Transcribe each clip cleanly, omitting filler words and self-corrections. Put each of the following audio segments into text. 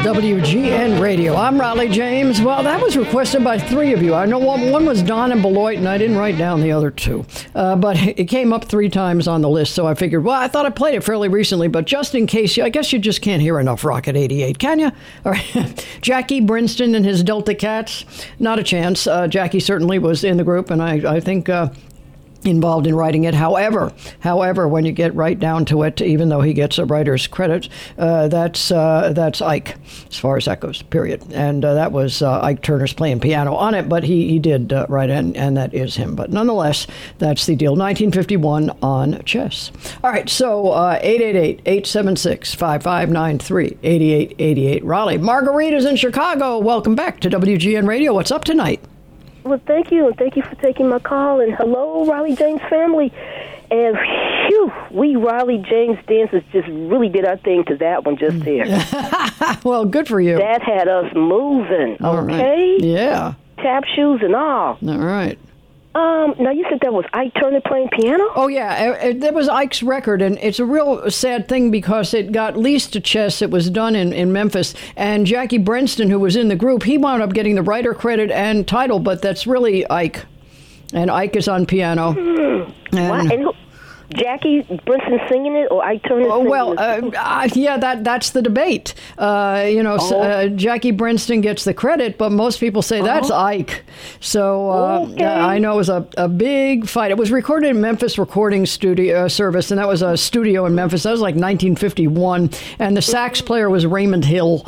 WGN Radio. I'm Raleigh James. Well, that was requested by three of you. I know one was Don and Beloit, and I didn't write down the other two. But it came up three times on the list, so I figured, well, I thought I played it fairly recently, but just in case, I guess you just can't hear enough Rocket 88, can you? All right. Jackie Brinston and his Delta Cats, not a chance. Jackie certainly was in the group, and I think... involved in writing it. However, when you get right down to it, even though he gets a writer's credit, that's Ike, as far as that goes, period. And that was Ike Turner's playing piano on it, but he did write it, and that is him. But nonetheless, that's the deal. 1951 on Chess. All right, so 888-876-5593, 8888 Raleigh. Margarita's in Chicago. Welcome back to WGN Radio. What's up tonight? Well, thank you, and thank you for taking my call. And hello, Raleigh James family. And phew, we Raleigh James dancers just really did our thing to that one just there. Well, good for you. That had us moving, all okay? Right. Yeah. Tap shoes and all. All right. Now, you said that was Ike Turner playing piano? Oh, yeah. That was Ike's record, and it's a real sad thing because it got leased to Chess. It was done in Memphis, and Jackie Brinston, who was in the group, he wound up getting the writer credit and title, but that's really Ike. And Ike is on piano. And Jackie Brinston singing it, or Ike Turner singing it? Yeah, that's the debate. Jackie Brinston gets the credit, but most people say that's Ike. So I know it was a big fight. It was recorded in Memphis Recording Studio Service, and that was a studio in Memphis. That was like 1951, and the sax player was Raymond Hill.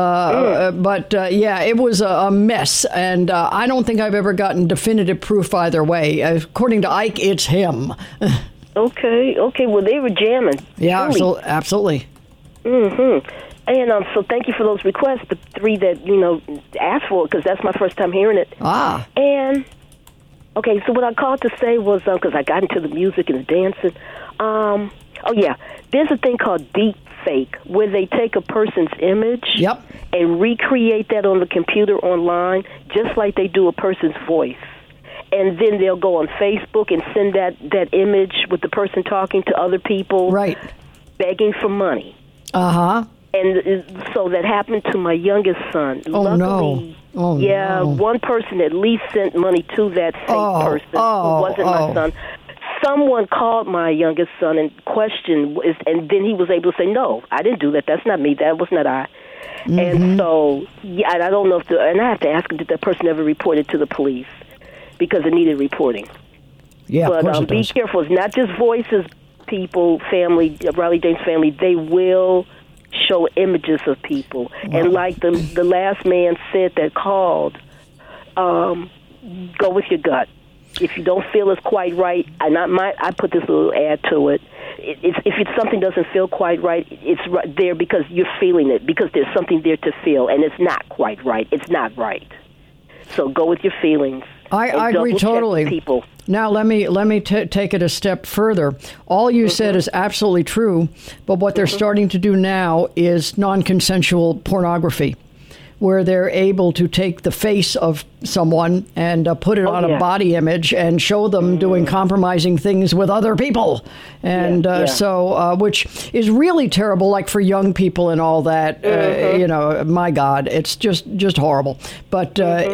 It was a mess, and I don't think I've ever gotten definitive proof either way. According to Ike, it's him. Okay. Well, they were jamming. Yeah, absolutely. Mm-hmm. And so thank you for those requests, the three that, asked for it, because that's my first time hearing it. Ah. And, okay, so what I called to say was, because I got into the music and the dancing, there's a thing called deep fake, where they take a person's image and recreate that on the computer online, just like they do a person's voice. And then they'll go on Facebook and send that image with the person talking to other people, right, begging for money. Uh-huh. And so that happened to my youngest son. Oh, luckily, no. One person at least sent money to that fake person who wasn't my son. Someone called my youngest son and questioned, and then he was able to say, no, I didn't do that. That's not me. That was not I. Mm-hmm. And so, I don't know and I have to ask him, did that person ever report it to the police? Because it needed reporting. Yeah, but of course it be does. careful. It's not just voices, people, family, Raleigh James family. They will show images of people. Wow. And like the last man said that called, go with your gut. If you don't feel it's quite right, I put this little ad to it. If something doesn't feel quite right, it's right there because you're feeling it, because there's something there to feel, and it's not quite right. It's not right. So go with your feelings. I agree totally. People. Now let me take it a step further. All you said is absolutely true, but what they're starting to do now is non-consensual pornography, where they're able to take the face of someone and put it on a body image and show them doing compromising things with other people. And which is really terrible, like for young people and all that. My God, it's just horrible. But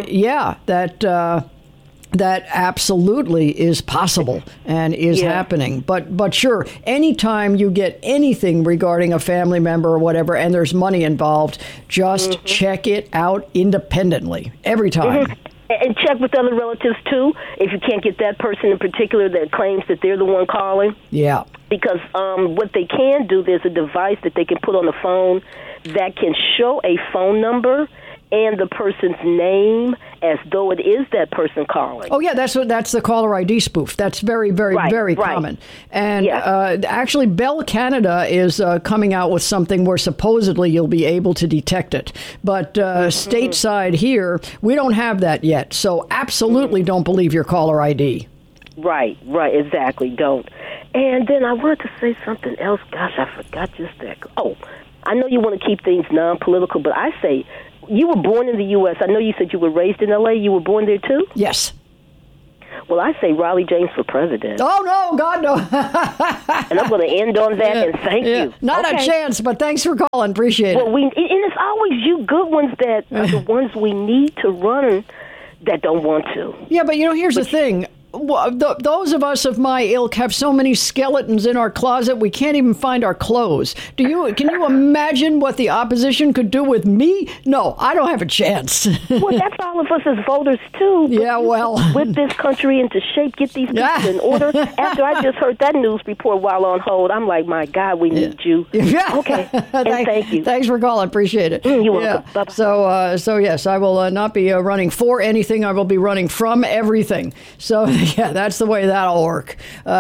that absolutely is possible and is happening. But sure, anytime you get anything regarding a family member or whatever and there's money involved, just check it out independently every time. And check with other relatives, too, if you can't get that person in particular that claims that they're the one calling. Yeah. Because what they can do, there's a device that they can put on the phone that can show a phone number and the person's name as though it is that person calling. Oh, yeah, that's the caller ID spoof. That's very, very, very common. And actually, Bell Canada is coming out with something where supposedly you'll be able to detect it. But stateside here, we don't have that yet. So absolutely don't believe your caller ID. Right, exactly, don't. And then I wanted to say something else. Gosh, I forgot just that. Oh, I know you want to keep things non-political, but I say... You were born in the U.S. I know you said you were raised in L.A. You were born there, too? Yes. Well, I say Raleigh James for president. Oh, no, God, no. And I'm going to end on that and thank you. Not a chance, but thanks for calling. Appreciate it. Well, and it's always you good ones that are the ones we need to run that don't want to. Yeah, but here's the thing. Those of us of my ilk have so many skeletons in our closet we can't even find our clothes. Can you imagine what the opposition could do with me? No, I don't have a chance. Well, that's all of us as voters too. Yeah, well, whip this country into shape, get these people in order. After I just heard that news report while on hold, I'm like, my God, we need you. Yeah. Okay, and thank you. Thanks for calling. Appreciate it. You're welcome. Bye-bye. So yes, I will not be running for anything. I will be running from everything. So. Yeah, that's the way that'll work.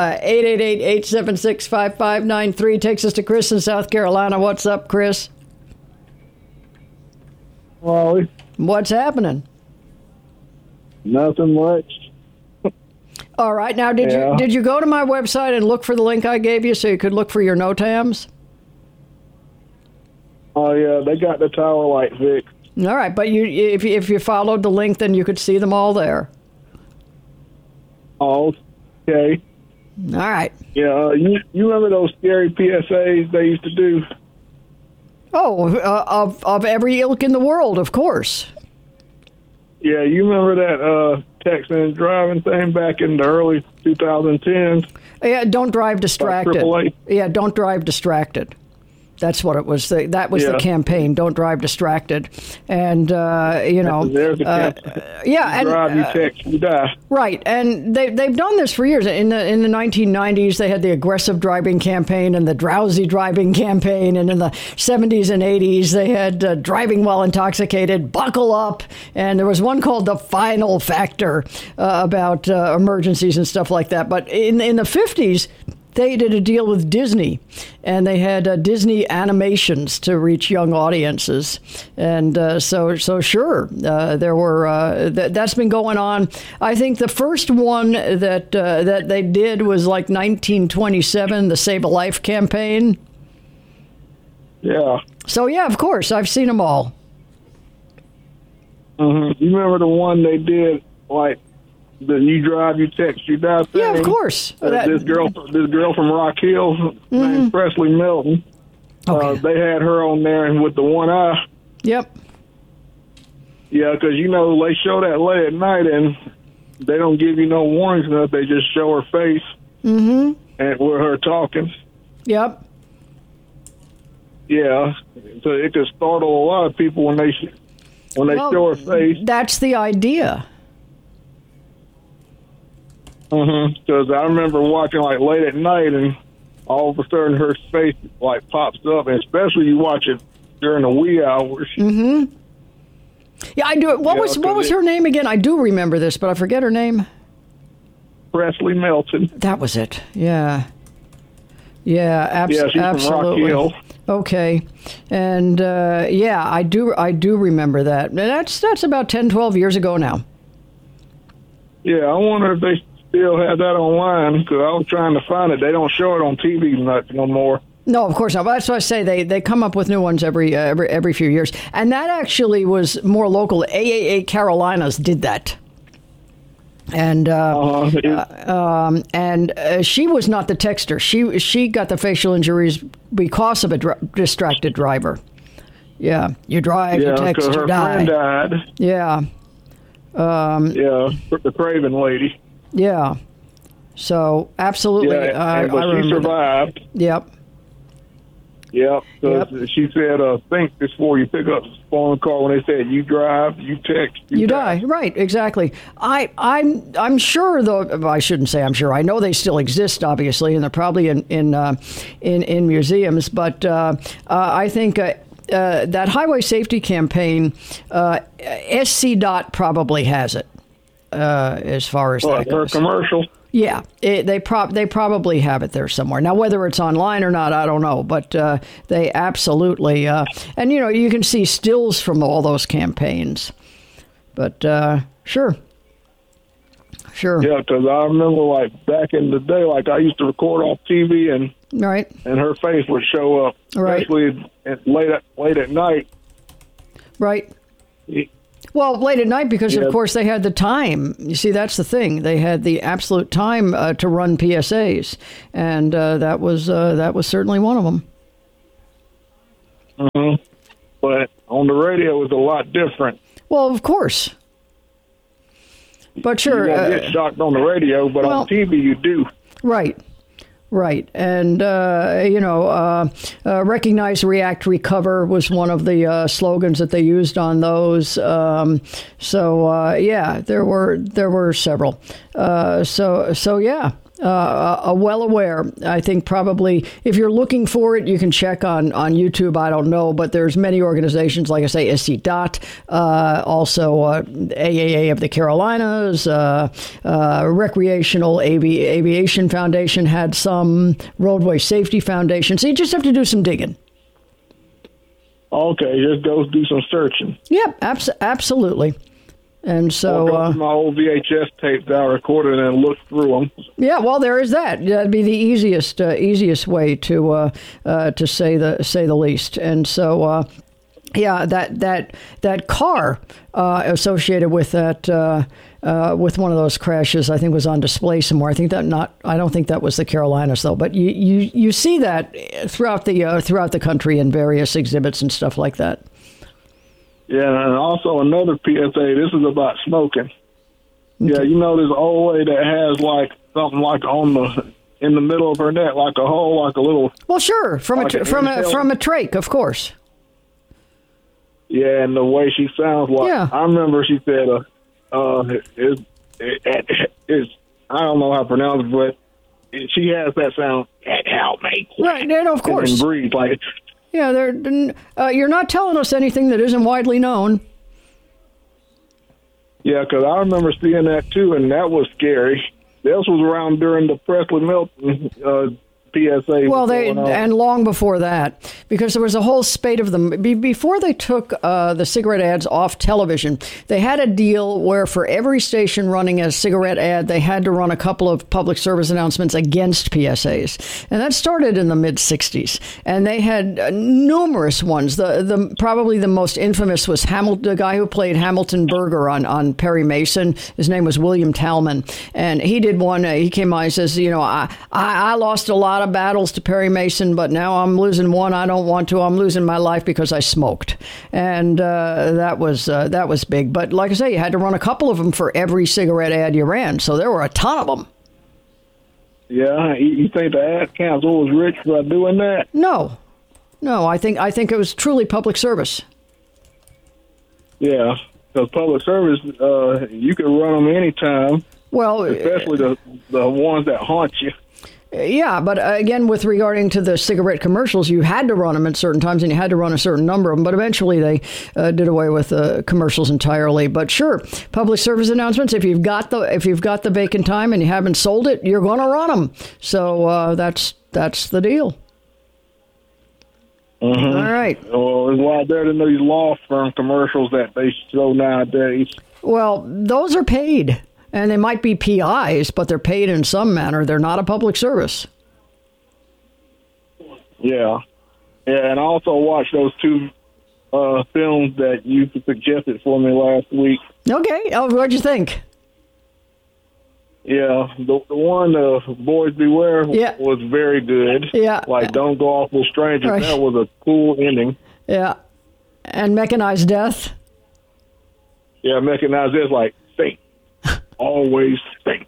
888-876-5593 takes us to Chris in South Carolina. What's up, Chris? Raleigh. What's happening? Nothing much. All right. Now, did you go to my website and look for the link I gave you so you could look for your NOTAMs? Oh, yeah, they got the tower light fixed. All right, but if you followed the link, then you could see them all there. Oh, okay. All right. Yeah, you remember those scary PSAs they used to do? Oh, of every ilk in the world, of course. Yeah, you remember that texting and driving thing back in the early 2010s? Yeah, don't drive distracted. AAA? Yeah, don't drive distracted. That's what it was. That was the campaign. Don't drive distracted, and there's the and drive, you text, you die. Right, and they've done this for years. In the 1990s, they had the aggressive driving campaign and the drowsy driving campaign, and in the 70s and 80s, they had driving while intoxicated, buckle up, and there was one called the Final Factor about emergencies and stuff like that. But in the 50s. They did a deal with Disney, and they had Disney animations to reach young audiences, and so sure, there were. That's been going on. I think the first one that they did was like 1927, the Save a Life campaign. Yeah. So yeah, of course, I've seen them all. Mm-hmm. You remember the one they did like? The you drive, you text, you die thing. Yeah, of course. This girl from Rock Hill named Presley Melton. Okay. They had her on there and with the one eye. Yep. Yeah, because they show that late at night and they don't give you no warnings enough. They just show her face and with her talking. Yep. Yeah, so it could startle a lot of people when they show her face. That's the idea. Because I remember watching like late at night, and all of a sudden her face like pops up, and especially you watch it during the wee hours. Yeah, I do. What was her name again? I do remember this, but I forget her name. Presley Melton. That was it. Yeah. Yeah, she's absolutely. From Rock Hill. Okay, and I do remember that. And that's about 10, 12 years ago now. Yeah, I wonder if they still have that online, because I was trying to find it. They don't show it on TV much no more. No, of course not. But that's why I say they come up with new ones every few years. And that actually was more local. AAA Carolinas did that. And she was not the texter. She got the facial injuries because of a distracted driver. Yeah, you drive, you text, you die. Her friend died. Yeah. The Craven lady. Yeah. So absolutely, yeah, but I she survived. That. Yep. Yep. She said, think before you pick up the phone call. When they said you drive, you text, you die. Right? Exactly. I'm sure, though. I shouldn't say I'm sure. I know they still exist, obviously, and they're probably in museums. But I think. That highway safety campaign, SCDOT probably has it, as far as that goes. Her commercial? Yeah, they probably have it there somewhere. Now, whether it's online or not, I don't know, but they absolutely, and you can see stills from all those campaigns. But sure. Yeah, because I remember like back in the day, like I used to record off TV and right, and her face would show up, especially late at night. Right. Well, late at night because, of course, they had the time. You see, that's the thing. They had the absolute time to run PSAs, and that was certainly one of them. Mm-hmm. But on the radio, it was a lot different. Well, of course. But sure. You don't get shocked on the radio, but on TV you do. Right. Right. And, recognize, react, recover was one of the slogans that they used on those. There were several. Well aware. I think probably if you're looking for it, you can check on YouTube. I don't know, but there's many organizations, like I say, SC DOT, also AAA of the Carolinas, Recreational Aviation Foundation had some, Roadway Safety Foundation. So you just have to do some digging. Okay, just go do some searching. Yep, absolutely. And so my old VHS tapes that I recorded and looked through them. Yeah, well, there is that. That'd be the easiest way to say the least. And so, that car associated with that with one of those crashes, I think, was on display somewhere. I don't think that was the Carolinas though. But you see that throughout the country in various exhibits and stuff like that. Yeah, and also another PSA, this is about smoking. Okay. Yeah, you know this old lady that has like something like in the middle of her neck, like a hole, like a little. Well, sure, from a trach, of course. Yeah, and the way she sounds like, I remember she said, I don't know how to pronounce it, but she has that sound. Help me. Right, and of course. And breathe like. Yeah, you're not telling us anything that isn't widely known. Yeah, because I remember seeing that too, and that was scary. This was around during the Presley Milton PSA. Well, and long before that, because there was a whole spate of them. Before they took the cigarette ads off television, they had a deal where for every station running a cigarette ad, they had to run a couple of public service announcements against PSAs. And that started in the mid-'60s. And they had numerous ones. The probably the most infamous was the guy who played Hamilton Berger on Perry Mason. His name was William Talman. And he did one. He came on and says, I lost a lot of battles to Perry Mason, but now I'm losing one I don't want to. I'm losing my life because I smoked. And that was big. But like I say, you had to run a couple of them for every cigarette ad you ran. So there were a ton of them. Yeah, you think the ad council was rich by doing that? No, I think it was truly public service. Yeah, because public service, you can run them anytime. Well, especially the ones that haunt you. Yeah, but again, with regarding to the cigarette commercials, you had to run them at certain times, and you had to run a certain number of them. But eventually, they did away with commercials entirely. But sure, public service announcements. If you've got the vacant time and you haven't sold it, you're going to run them. So that's the deal. Mm-hmm. All right. Well, there's a lot there than these law firm commercials that they show nowadays. Well, those are paid. And they might be PIs, but they're paid in some manner. They're not a public service. Yeah. Yeah, and I also watched those two films that you suggested for me last week. Okay. Oh, what'd you think? Yeah, the one, Boys Beware, was very good. Yeah. Like, Don't Go Off with Strangers. Right. That was a cool ending. Yeah. And Mechanized Death? Yeah, Mechanized Death, like, think. Always think.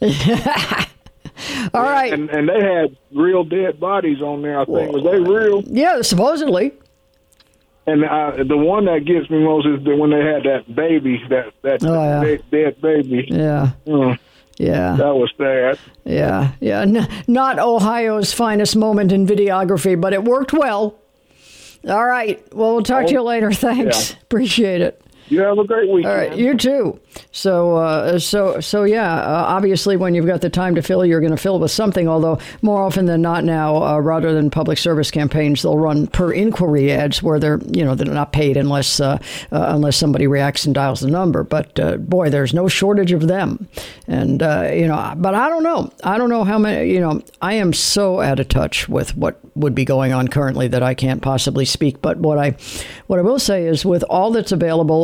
All right. And they had real dead bodies on there, I think. Was they real? Yeah, supposedly. And the one that gets me most is when they had that baby, that dead baby. Yeah. Yeah. That was sad. Yeah. Not Ohio's finest moment in videography, but it worked well. All right. Well, we'll talk to you later. Thanks. Yeah. Appreciate it. You have a great weekend. All right, you too. So obviously when you've got the time to fill, you're going to fill with something, although more often than not now, rather than public service campaigns, they'll run per inquiry ads where they're not paid unless somebody reacts and dials the number. But boy, there's no shortage of them. And, but I don't know how many, I am so out of touch with what would be going on currently that I can't possibly speak. But what I will say is with all that's available,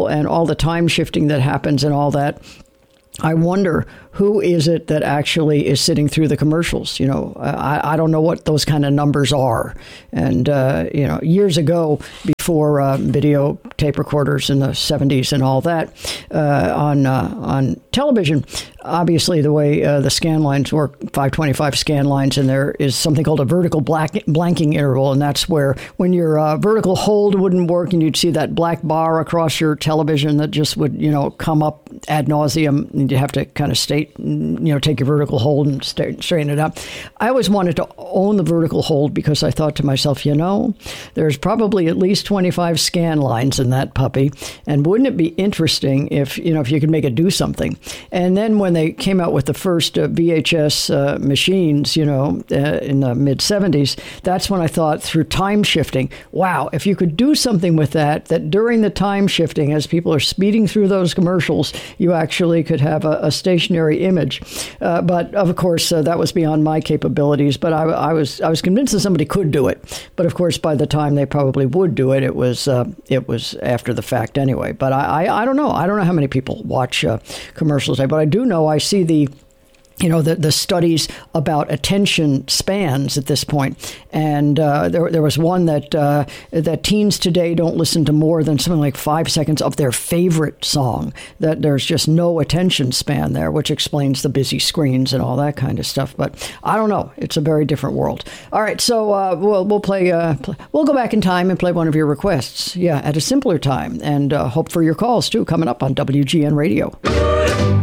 and all the time shifting that happens and all that, I wonder who is it that actually is sitting through the commercials. I don't know what those kind of numbers are. And, years ago, before video tape recorders in the 70s and all that, on television, obviously the way the scan lines work, 525 scan lines, and there is something called a vertical blanking interval, and that's where when your vertical hold wouldn't work and you'd see that black bar across your television that just would, come up ad nauseum, and you have to kind of take your vertical hold and straighten it up. I always wanted to own the vertical hold because I thought to myself, there's probably at least 25 scan lines in that puppy, and wouldn't it be interesting if you could make it do something? And then when they came out with the first VHS machines, in the mid 70s, that's when I thought, through time shifting, wow, if you could do something with that during the time shifting, as people are speeding through those commercials, you actually could have a stationary image. But of course, that was beyond my capabilities. But I was convinced that somebody could do it. But of course, by the time they probably would do it, it was after the fact anyway. But I don't know. I don't know how many people watch commercials. But I do know I see the studies about attention spans at this point. And there was one that teens today don't listen to more than something like 5 seconds of their favorite song, that there's just no attention span there, which explains the busy screens and all that kind of stuff. But I don't know. It's a very different world. All right, so we'll play. We'll go back in time and play one of your requests. Yeah, at a simpler time. And hope for your calls, too, coming up on WGN Radio.